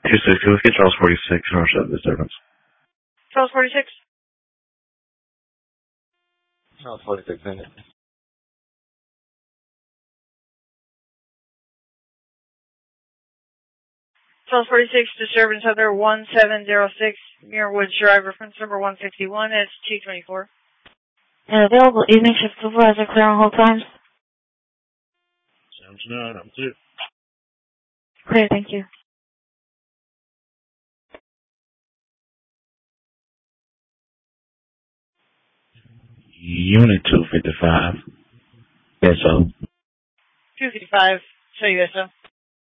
2-6, let's get Charles 46, rush that disturbance. Charles 46. Charles 46, in it. Charles 46, disturbance other 1706, Muir Woods Drive, reference number 161, it's 224. And available evening shift supervisor, clear on hold times. Sounds good, I'm clear. Clear, thank you. Unit 255. Yes, so. 255, show you guys so.